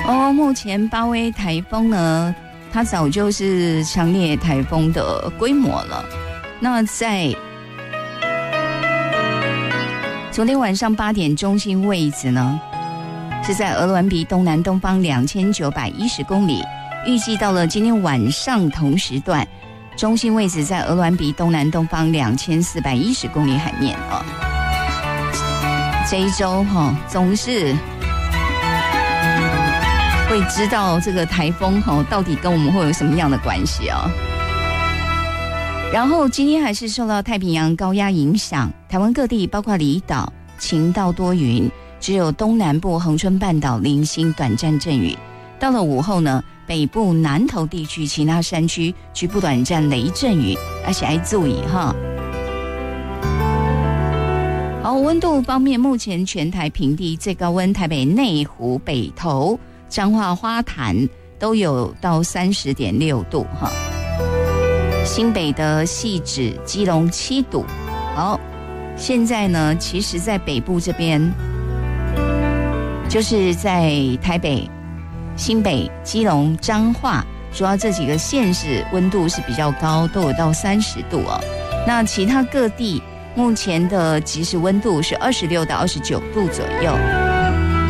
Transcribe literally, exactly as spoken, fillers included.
哦，目前八威台风呢，它早就是强烈台风的规模了。那在昨天晚上八点，中心位置呢是在鹅銮鼻东南东方两千九百一十公里，预计到了今天晚上同时段，中心位置在鹅銮鼻东南东方两千四百一十公里海面啊。这一周哈、哦，总是会知道这个台风哈、哦，到底跟我们会有什么样的关系啊？然后今天还是受到太平洋高压影响，台湾各地包括离岛晴到多云，只有东南部恒春半岛零星短暂阵雨。到了午后呢，北部南投地区其他山区局部短暂雷阵雨，而且还注意哈。好，温度方面，目前全台平地最高温，台北内湖、北投、彰化花坛都有到三十点六度哈。新北的汐止、基隆七度。好，现在呢，其实在北部这边，就是在台北、新北、基隆、彰化，主要这几个县市温度是比较高，都有到三十度哦。那其他各地目前的即时温度是二十六到二十九度左右。